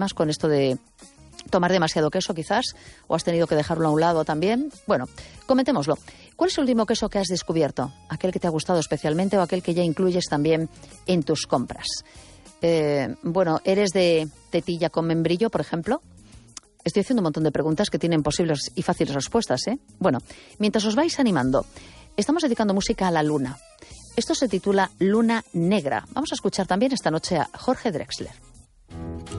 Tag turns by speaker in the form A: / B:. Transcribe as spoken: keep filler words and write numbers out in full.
A: problemas con esto de tomar demasiado queso quizás, o has tenido que dejarlo a un lado también. Bueno, comentémoslo. ¿Cuál es el último queso que has descubierto? ¿Aquel que te ha gustado especialmente o aquel que ya incluyes también en tus compras? Eh, bueno, ¿eres de tetilla con membrillo, por ejemplo? Estoy haciendo un montón de preguntas que tienen posibles y fáciles respuestas, ¿eh? Bueno, mientras os vais animando, estamos dedicando música a la luna. Esto se titula Luna Negra. Vamos a escuchar también esta noche a Jorge Drexler.